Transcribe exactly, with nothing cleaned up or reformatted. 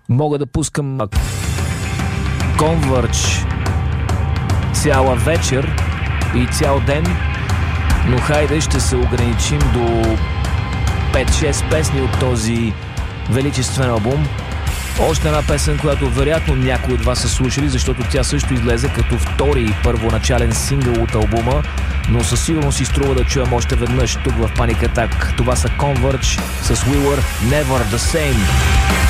Мога да пускам Converge цяла вечер и цял ден, но хайде ще се ограничим до пет-шест песни от този величествен албум. Още една песен, която вероятно някои от вас са слушали, защото тя също излезе като втори първоначален сингъл от албума, но със сигурност си струва да чуем още веднъж тук в Panic Attack. Това са Converge с We Were Never The Same.